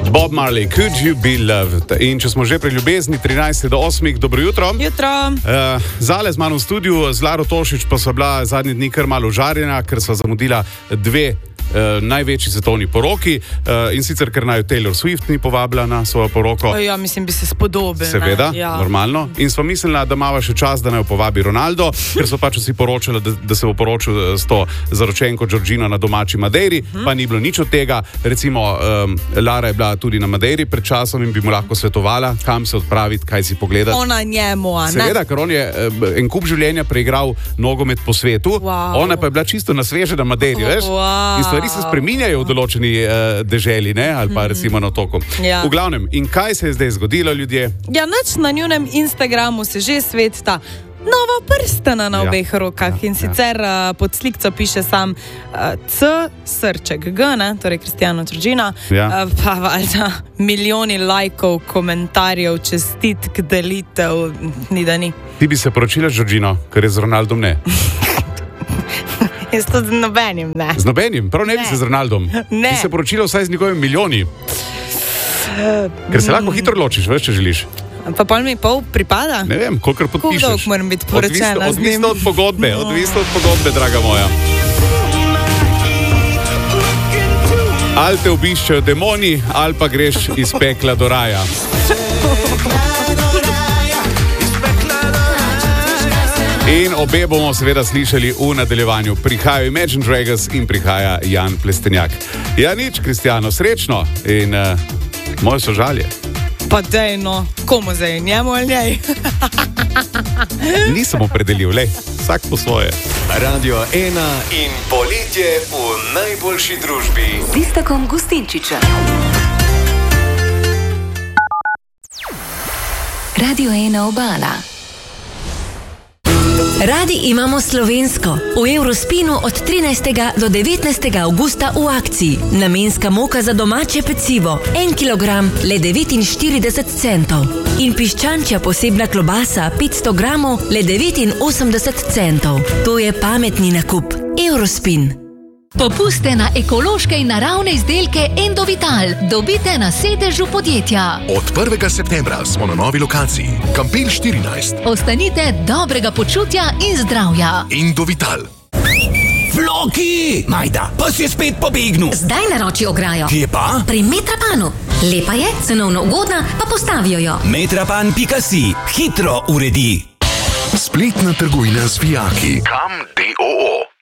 Bob Marley, Could You Be Loved? In če smo že pri ljubezni, 13 do 8, dobro jutro. Jutro. Zale z mano v studiu, z Laro Tošič pa sva bila zadnji dni kar malo užarjena, ker sva zamudila dve največji svetovni poroki, in sicer ker naj Taylor Swift ni povabila na svojo poroko. Ja, mislim, bi se spodobil. Seveda, ja. Normalno. In sva mislila, da imava še čas, da naj povabi Ronaldo, ker so pač vsi poročali, da se bo poročil s to zaročenko Georgino na domači Madeiri, pa ni bilo nič od tega. Recimo, Lara je bila tudi na Madeiri pred časom in bi mu lahko svetovala, kam se odpraviti, kaj si pogledati. Ona njemu, a ne? Seveda, ker on je en kup življenja preigral nogomet po svetu, ona pa je bila čisto na sveže na Madeiri, veš? In stvari se spreminjajo v določeni deželi, ne? Ali pa recimo na otoku. Ja. V glavnem, in kaj se je zdaj zgodilo, ljudje? Ja, nič na njunem Instagramu se že svetita nova prstana na obeh rokah. In sicer pod slikco piše sam C, srček G, ne? Torej Cristiano Georgina. Pa valjda milijoni lajkov, komentarjev, čestitk, delitev, ni da ni. Ti bi se poročila z Georgino, ker je z Ronaldom ne? Jaz to z nobenim, ne. Z nobenim? Prav ne bi se z Ronaldom? Ne. Ti se poročila vsaj z njegovimi milijoni? Ker se lahko hitro ločiš, veš, če želiš. Pa pol mi pol pripada? Ne vem, kolikor podpišeš. Koliko dolg moram biti poročena z njim? Odvisno od pogodbe, odvisno od pogodbe, draga moja. Ali te obiščejo demoni, ali pa greš iz pekla do raja. In obe bomo seveda slišali v nadaljevanju. Prihajajo Imagine Dragons in prihaja Jan Plestenjak. Ja, nič, Cristiano, srečno in moje sožalje. Pa dej, no, komu zdaj, njemu ali njej? Nisem opredelil, lej, vsak po svoje. Radio 1 in poletje v najboljši družbi. Z Istakom Gustinčičem. Radio 1 Obala. Radi imamo slovensko. V Eurospinu od 13. do 19. avgusta v akciji. Namenska moka za domače pecivo. 1 kilogram, le 49 centov. In piščančja posebna klobasa, 500 gramov, le 89 centov. To je pametni nakup. Eurospin. Popuste na ekološke in naravne izdelke Endovital dobite na sedežu podjetja. Od 1. septembra smo na novi lokaciji, Kampel 14. Ostanite dobrega počutja in zdravja. Endovital. Floki! Majda, pa si spet pobegnil. Zdaj naroči ograjo. Kje pa? Pri Metrapanu. Lepa je, cenovno ugodna, pa postavijo jo. Metrapan.si. Hitro uredi. Spletna trgovina z vijaki. Kam.do